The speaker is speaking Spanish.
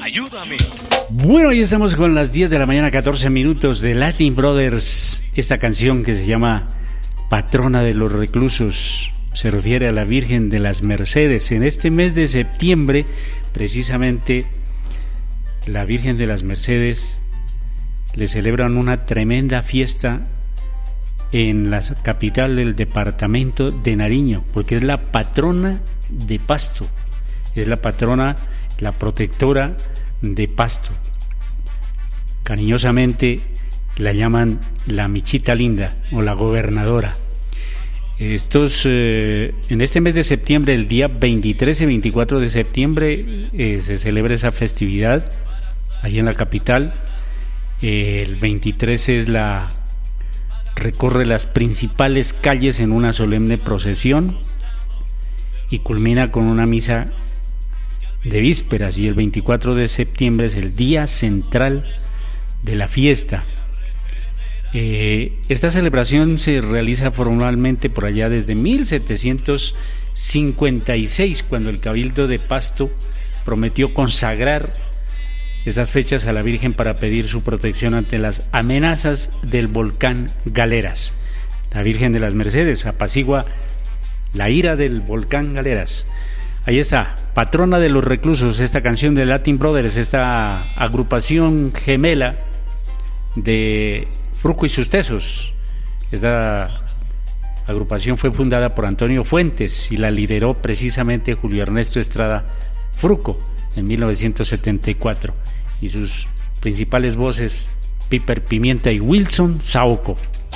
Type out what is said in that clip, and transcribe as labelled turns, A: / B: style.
A: ayúdame.
B: Bueno, ya estamos con las 10 de la mañana, 14 minutos de Latin Brothers. Esta canción que se llama Patrona de los Reclusos se refiere a la Virgen de las Mercedes. En este mes de septiembre, precisamente, la Virgen de las Mercedes le celebran una tremenda fiesta en la capital del departamento de Nariño, porque es la patrona de Pasto, es la patrona, la protectora de Pasto. Cariñosamente la llaman la Michita Linda o la gobernadora. En este mes de septiembre, el día 23 y 24 de septiembre, se celebra esa festividad ahí en la capital. El 23 recorre las principales calles en una solemne procesión y culmina con una misa de vísperas, y el 24 de septiembre es el día central de la fiesta. Esta celebración se realiza formalmente por allá desde 1756, cuando el Cabildo de Pasto prometió consagrar estas fechas a la Virgen para pedir su protección ante las amenazas del volcán Galeras. La Virgen de las Mercedes apacigua la ira del volcán Galeras. Ahí está, patrona de los reclusos, esta canción de Latin Brothers, esta agrupación gemela de Fruco y sus Tesos. Esta agrupación fue fundada por Antonio Fuentes y la lideró precisamente Julio Ernesto Estrada Fruco en 1974, y sus principales voces Piper Pimienta y Wilson Saoco.